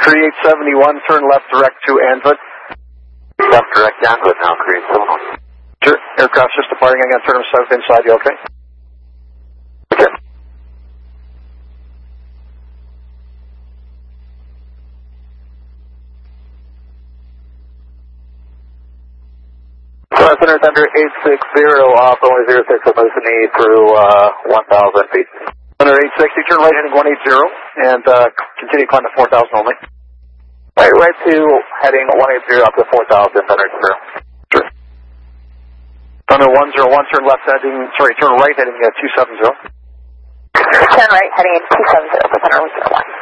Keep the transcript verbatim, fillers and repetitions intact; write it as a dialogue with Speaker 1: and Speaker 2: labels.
Speaker 1: thirty-eight seventy-one, turn left direct to Anwood.
Speaker 2: Left direct to Anwood now, three eight seven one.
Speaker 1: Sure, aircraft just departing again, turn them south inside, you okay?
Speaker 2: Okay. So Center Thunder eight six zero, off only zero six at Mosinee through uh, one thousand feet.
Speaker 1: Center eight sixty, turn right heading one eighty, and uh, continue climb to four thousand only.
Speaker 2: Right, right to heading one eighty up to four thousand, Thunder zero.
Speaker 1: Sure. Thunder one zero one, turn left heading, sorry, turn right heading uh, two seven zero.
Speaker 3: Turn right heading two seven zero for Thunder one zero one.